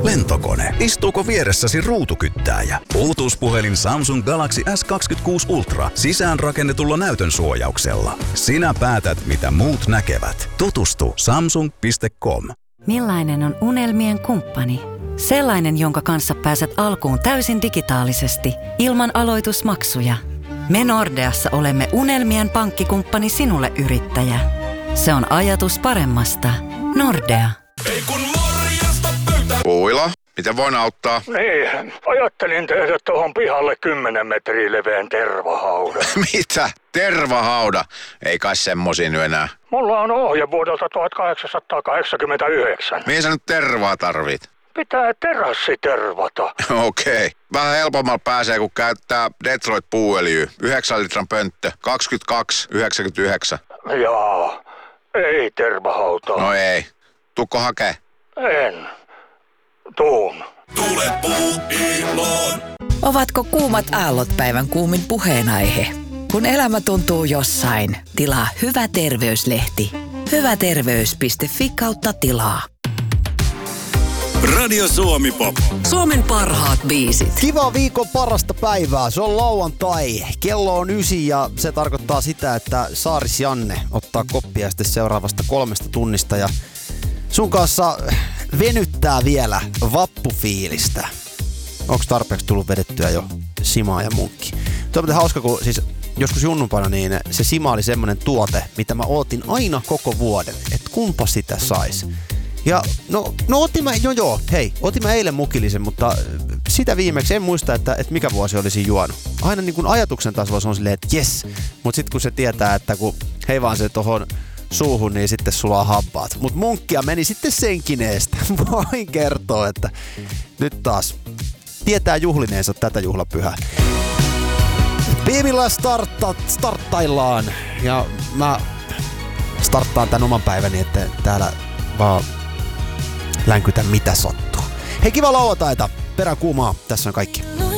Lentokone. Istuuko vieressäsi ruutukyttääjä? Bluetooth-puhelin Samsung Galaxy S26 Ultra sisäänrakennetulla näytön suojauksella. Sinä päätät, mitä muut näkevät. Tutustu samsung.com. Millainen on unelmien kumppani? Sellainen, jonka kanssa pääset alkuun täysin digitaalisesti, ilman aloitusmaksuja. Me Nordeassa olemme unelmien pankkikumppani sinulle, yrittäjä. Se on ajatus paremmasta. Nordea. Ei kun morjesta pöytään. Puila, miten voin auttaa? Niin, ajattelin tehdä tuohon pihalle 10 metriä leveän tervahaudan. Mitä? Tervahauda? Ei kai semmosia nyt enää. Mulla on ohje vuodelta 1889. Mihin sä nyt tervaa tarvit? Pitää terassi tervata. Okei. Vähän helpommalla pääsee, kun käyttää Detroit puuöljyä. 9 litran pönttö. 22,99. Jaa, ei tervahautaa. No ei. Tukko hakee? En. Tuun. Tule Puuiloon. Ovatko kuumat aallot päivän kuumin puheenaihe? Kun elämä tuntuu jossain, tilaa Hyvä terveyslehti. hyväterveys.fi/tilaa. Radio Suomi Pop. Suomen parhaat biisit. Kiva viikon parasta päivää. Se on lauantai. Kello on 9 ja se tarkoittaa sitä, että Saaris Janne ottaa koppia sitten seuraavasta 3 tunnista ja sun kanssa venyttää vielä vappufiilistä. Onko tarpeeksi tullut vedettyä jo simaa ja munkki? Tuo on hauska, kun siis joskus junnupana niin se sima oli semmonen tuote, mitä mä ootin aina koko vuoden, että kumpa sitä sais. Ja no otin mä eilen mukillisen, mutta sitä viimeksi en muista, että mikä vuosi olisin juonut. Aina niin kuin ajatuksen tasolla se on silleen, että jes, mutta sitten kun se tietää, että kun hei vaan se tohon suuhun, niin sitten sulaa hampaat. Mut munkkia meni sitten senkin eestä. Voin kertoa, että nyt taas tietää juhlineensa tätä juhlapyhää. Biimillä starttaillaan ja mä starttaan tän oman päiväni, että täällä vaan länkytä mitä sattuu. Hei, kiva lauantaita. Perään kuumaa. Tässä on kaikki.